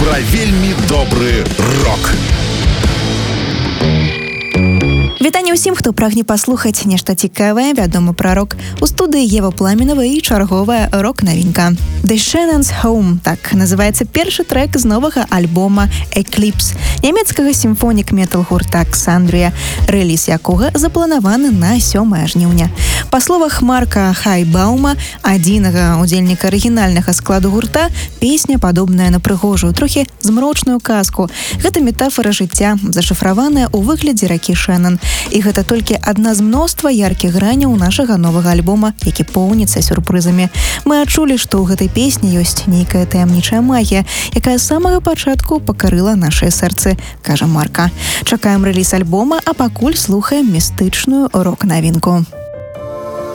пра вельмі добры рок. Вітанне ўсім, хто прагне паслухаць нешта цікавае, вядома пра рок. У студыі Ева Пламенова і чарговая рок-навінка. The Shannon's Home, так называецца першы трэк з новага альбома Eclipse, нямецкага сімфонік-метал гурта Ксандрія, рэліз якога запланаваны на 7 жніўня. Па словах Марка Хайбаума, адзінага удзельніка арыгінальнага складу гурта, песня падобная на прыгожую, трохі змрочную казку. Гэта метафора жыцця, зашыфраваная ў выглядзе ракі Шэннон. І гэта толькі адна з мноства яркіх граняў нашага новага альбома, які поўніцца сюрпрызамі. Мы адчулі, што ў гэтай песні ёсць нейкая таямнічая магія, якая з самага пачатку пакарыла нашыя сэрцы, кажа Марка. Чакаем рэліз альбома, а пакуль слухаем містычную рок-навінку.